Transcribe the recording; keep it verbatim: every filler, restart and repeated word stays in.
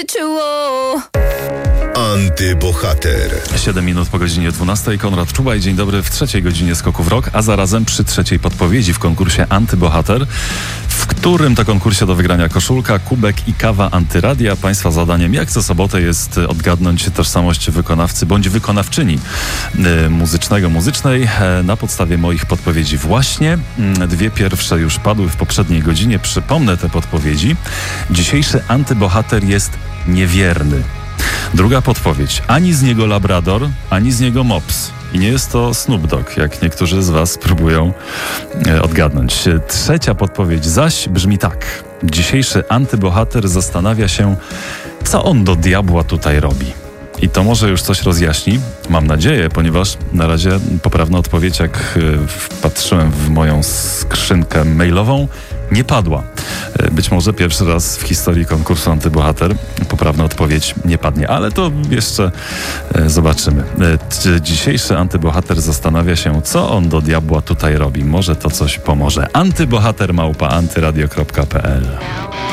życiu. O. Antybohater. siedem minut po godzinie dwunastej. Konrad Czubaj, dzień dobry w trzeciej godzinie Skoków Rock, a zarazem przy trzeciej podpowiedzi w konkursie Antybohater, w którym to konkursie do wygrania koszulka, kubek i kawa Antyradia. Państwa zadaniem jak co sobotę jest odgadnąć tożsamość wykonawcy bądź wykonawczyni y, muzycznego, muzycznej y, na podstawie moich podpowiedzi właśnie. Y, dwie pierwsze już padły w poprzedniej godzinie. Przypomnę te podpowiedzi. Dzisiejszy Antybohater jest niewierny. Druga podpowiedź. Ani z niego Labrador, ani z niego Mops. I nie jest to Snoop Dogg, jak niektórzy z was próbują e, odgadnąć. Trzecia podpowiedź zaś brzmi tak. Dzisiejszy Antybohater zastanawia się, co on do diabła tutaj robi. I to może już coś rozjaśni, mam nadzieję, ponieważ na razie poprawna odpowiedź, jak e, wpatrzyłem w moją skrzynkę mailową, nie padła. Być może pierwszy raz w historii konkursu Antybohater poprawna odpowiedź nie padnie, ale to jeszcze e, zobaczymy. E, dzisiejszy Antybohater zastanawia się, co on do diabła tutaj robi. Może to coś pomoże. Antybohater małpa antyradio kropka p l